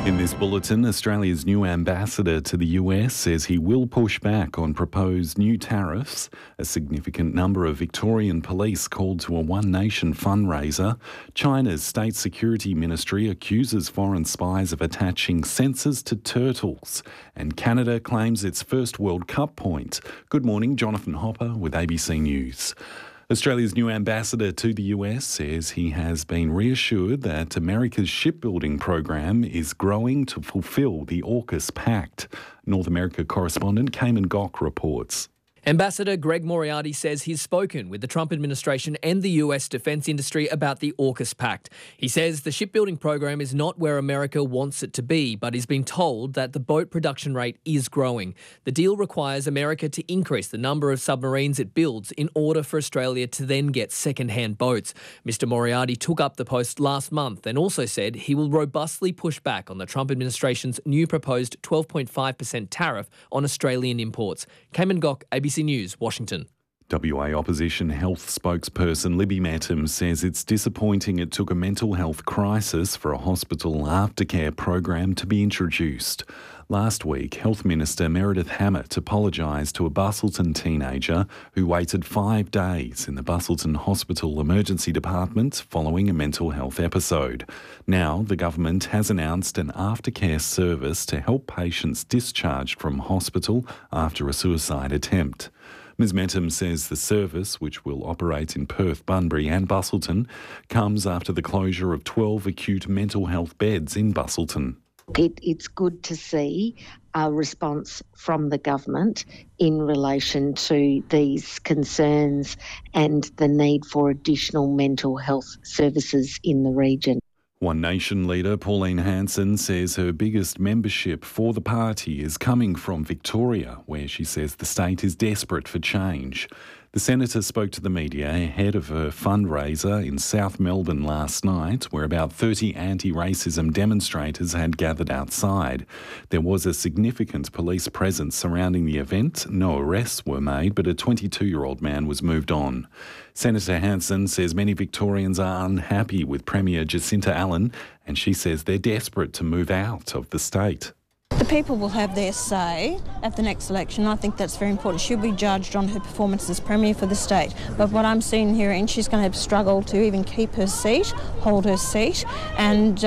In this bulletin, Australia's new ambassador to the US says he will push back on proposed new tariffs. A significant number of Victorian police called to a One Nation fundraiser. China's State Security Ministry accuses foreign spies of attaching sensors to turtles. And Canada claims its first World Cup point. Good morning, Jonathan Hopper with ABC News. Australia's new ambassador to the US says he has been reassured that America's shipbuilding program is growing to fulfil the AUKUS Pact. North America correspondent Cayman Gok reports. Ambassador Greg Moriarty says he's spoken with the Trump administration and the US defence industry about the AUKUS Pact. He says the shipbuilding program is not where America wants it to be, but he's been told that the boat production rate is growing. The deal requires America to increase the number of submarines it builds in order for Australia to then get second-hand boats. Mr Moriarty took up the post last month and also said he will robustly push back on the Trump administration's new proposed 12.5% tariff on Australian imports. Cayman Gok, ABC News, Washington. WA Opposition Health spokesperson Libby Mettam says it's disappointing it took a mental health crisis for a hospital aftercare program to be introduced. Last week, Health Minister Meredith Hammett apologised to a Busselton teenager who waited 5 days in the Busselton Hospital Emergency Department following a mental health episode. Now, the government has announced an aftercare service to help patients discharged from hospital after a suicide attempt. Ms Mettam says the service, which will operate in Perth, Bunbury and Busselton, comes after the closure of 12 acute mental health beds in Busselton. It's good to see a response from the government in relation to these concerns and the need for additional mental health services in the region. One Nation leader Pauline Hanson says her biggest membership for the party is coming from Victoria, where she says the state is desperate for change. The senator spoke to the media ahead of her fundraiser in South Melbourne last night, where about 30 anti-racism demonstrators had gathered outside. There was a significant police presence surrounding the event. No arrests were made, but a 22-year-old man was moved on. Senator Hanson says many Victorians are unhappy with Premier Jacinta Allan, and she says they're desperate to move out of the state. The people will have their say at the next election. I think that's very important. She'll be judged on her performance as Premier for the state. But what I'm seeing here, and she's going to struggle to even keep her seat, hold her seat. And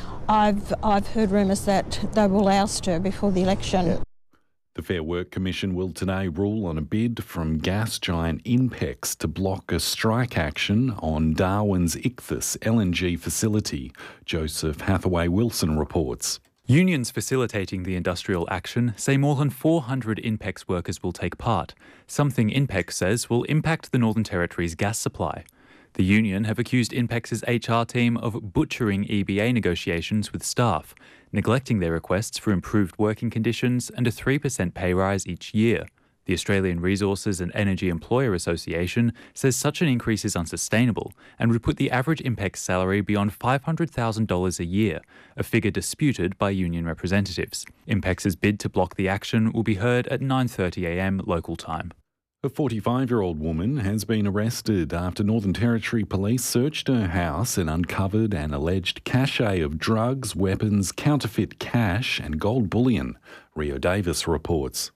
I've heard rumours that they will oust her before the election. The Fair Work Commission will today rule on a bid from gas giant Inpex to block a strike action on Darwin's Ichthys LNG facility. Joseph Hathaway-Wilson reports. Unions facilitating the industrial action say more than 400 Inpex workers will take part, something Inpex says will impact the Northern Territory's gas supply. The union have accused Inpex's HR team of butchering EBA negotiations with staff, neglecting their requests for improved working conditions and a 3% pay rise each year. The Australian Resources and Energy Employer Association says such an increase is unsustainable and would put the average Inpex salary beyond $500,000 a year, a figure disputed by union representatives. Impex's bid to block the action will be heard at 9:30am local time. A 45-year-old woman has been arrested after Northern Territory police searched her house and uncovered an alleged cache of drugs, weapons, counterfeit cash and gold bullion. Rio Davis reports.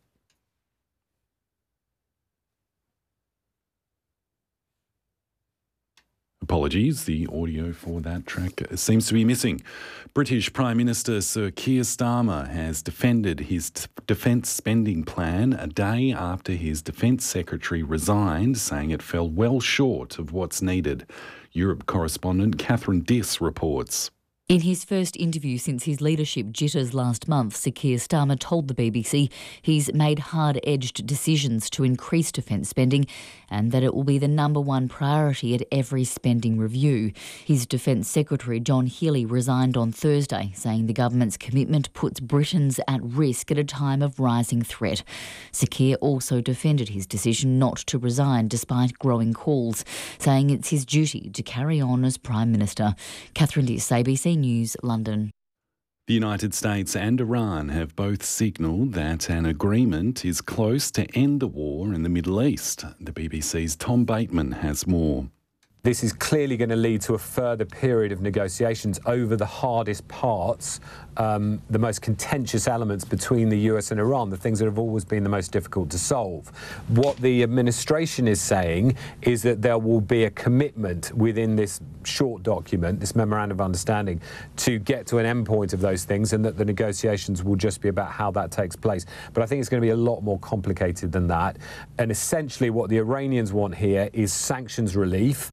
Apologies, the audio for that track seems to be missing. British Prime Minister Sir Keir Starmer has defended his defence spending plan a day after his Defence Secretary resigned, saying it fell well short of what's needed. Europe correspondent Catherine Diss reports. In his first interview since his leadership jitters last month, Sir Keir Starmer told the BBC he's made hard-edged decisions to increase defence spending and that it will be the number one priority at every spending review. His Defence Secretary, John Healey, resigned on Thursday, saying the government's commitment puts Britons at risk at a time of rising threat. Sir Keir also defended his decision not to resign despite growing calls, saying it's his duty to carry on as Prime Minister. Catherine Diss, ABC News, London. The United States and Iran have both signalled that an agreement is close to end the war in the Middle East. The BBC's Tom Bateman has more. This is clearly going to lead to a further period of negotiations over the hardest parts, the most contentious elements between the US and Iran, the things that have always been the most difficult to solve. What the administration is saying is that there will be a commitment within this short document, this memorandum of understanding, to get to an endpoint of those things, and that the negotiations will just be about how that takes place. But I think it's going to be a lot more complicated than that. And essentially what the Iranians want here is sanctions relief.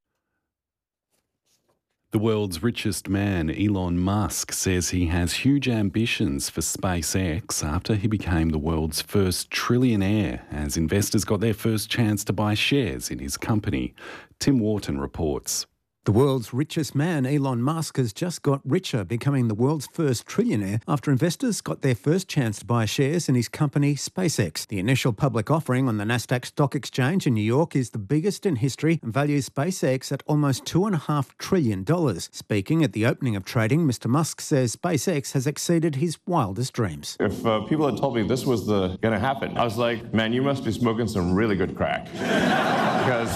The world's richest man, Elon Musk, says he has huge ambitions for SpaceX after he became the world's first trillionaire, as investors got their first chance to buy shares in his company. Tim Wharton reports. The world's richest man, Elon Musk, has just got richer, becoming the world's first trillionaire after investors got their first chance to buy shares in his company, SpaceX. The initial public offering on the Nasdaq Stock Exchange in New York is the biggest in history and values SpaceX at almost $2.5 trillion. Speaking at the opening of trading, Mr. Musk says SpaceX has exceeded his wildest dreams. If people had told me this was going to happen, I was like, man, you must be smoking some really good crack. Because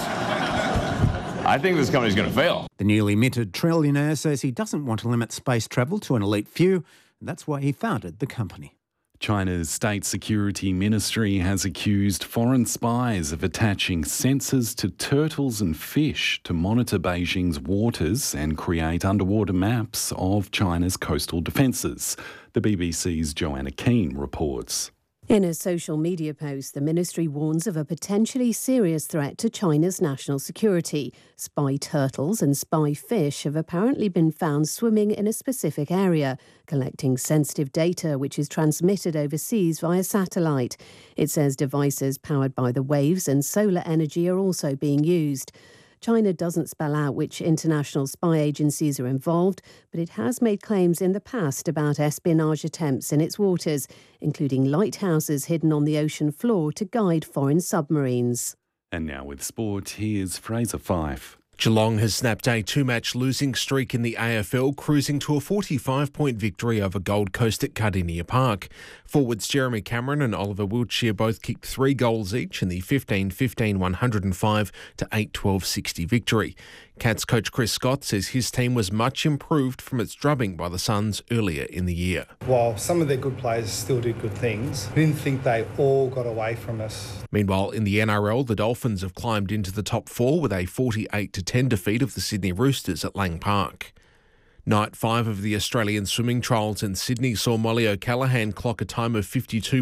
I think this company's going to fail. The newly minted trillionaire says he doesn't want to limit space travel to an elite few, and that's why he founded the company. China's State Security Ministry has accused foreign spies of attaching sensors to turtles and fish to monitor Beijing's waters and create underwater maps of China's coastal defences. The BBC's Joanna Keane reports. In a social media post, the ministry warns of a potentially serious threat to China's national security. Spy turtles and spy fish have apparently been found swimming in a specific area, collecting sensitive data which is transmitted overseas via satellite. It says devices powered by the waves and solar energy are also being used. China doesn't spell out which international spy agencies are involved, but it has made claims in the past about espionage attempts in its waters, including lighthouses hidden on the ocean floor to guide foreign submarines. And now with sport, here's Fraser Fife. Geelong has snapped a two-match losing streak in the AFL, cruising to a 45-point victory over Gold Coast at Cardinia Park. Forwards Jeremy Cameron and Oliver Wiltshire both kicked 3 goals each in the 15-15 105 to 8-12 60 victory. Cats coach Chris Scott says his team was much improved from its drubbing by the Suns earlier in the year. While some of their good players still did good things, I didn't think they all got away from us. Meanwhile, in the NRL, the Dolphins have climbed into the top 4 with a 48-10 defeat of the Sydney Roosters at Lang Park. Night 5 of the Australian swimming trials in Sydney saw Molly O'Callaghan clock a time of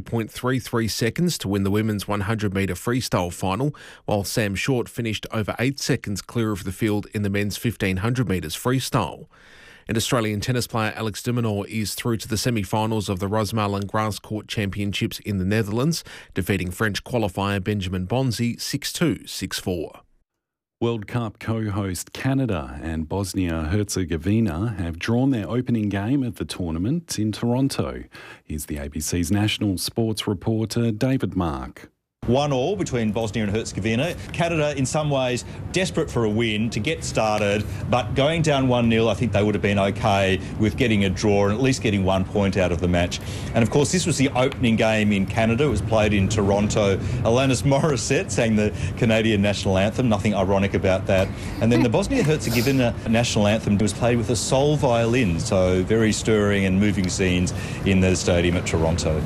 52.33 seconds to win the women's 100-metre freestyle final, while Sam Short finished over 8 seconds clear of the field in the men's 1500 metres freestyle. And Australian tennis player Alex de Minaur is through to the semi-finals of the Rosmalen Grass Court Championships in the Netherlands, defeating French qualifier Benjamin Bonzi 6-2, 6-4. World Cup co-host Canada and Bosnia-Herzegovina have drawn their opening game of the tournament in Toronto. Here's the ABC's national sports reporter David Mark. 1-1 between Bosnia and Herzegovina. Canada, in some ways, desperate for a win to get started, but going down 1-0, I think they would have been okay with getting a draw and at least getting 1 point out of the match. And of course, this was the opening game in Canada. It was played in Toronto. Alanis Morissette sang the Canadian national anthem, nothing ironic about that. And then the Bosnia-Herzegovina national anthem was played with a soul violin, so very stirring and moving scenes in the stadium at Toronto.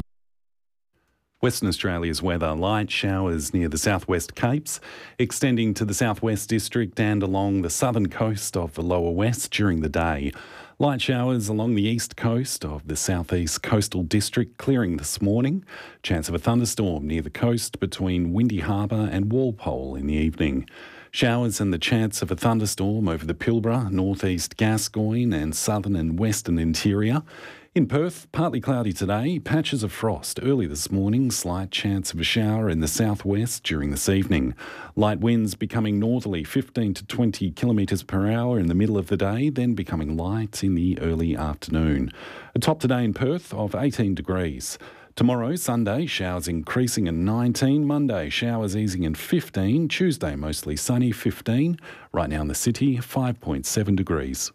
Western Australia's weather, light showers near the southwest Capes, extending to the southwest district and along the southern coast of the lower west during the day. Light showers along the east coast of the southeast coastal district clearing this morning. Chance of a thunderstorm near the coast between Windy Harbour and Walpole in the evening. Showers and the chance of a thunderstorm over the Pilbara, northeast Gascoyne and southern and western interior. In Perth, partly cloudy today, patches of frost early this morning, slight chance of a shower in the southwest during this evening. Light winds becoming northerly 15 to 20 kilometres per hour in the middle of the day, then becoming light in the early afternoon. A top today in Perth of 18 degrees. Tomorrow, Sunday, showers increasing in 19. Monday, showers easing in 15. Tuesday, mostly sunny, 15. Right now in the city, 5.7 degrees.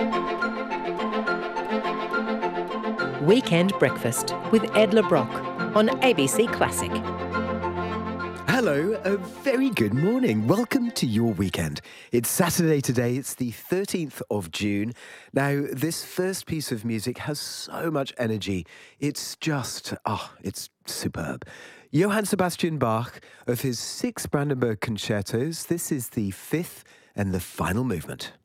Weekend Breakfast with Ed LeBrock. on ABC Classic. Hello, a very good morning. Welcome to your weekend. It's Saturday today, it's the 13th of June. Now, this first piece of music has so much energy. It's just, it's superb. Johann Sebastian Bach, of his 6 Brandenburg concertos, this is the 5th and the final movement.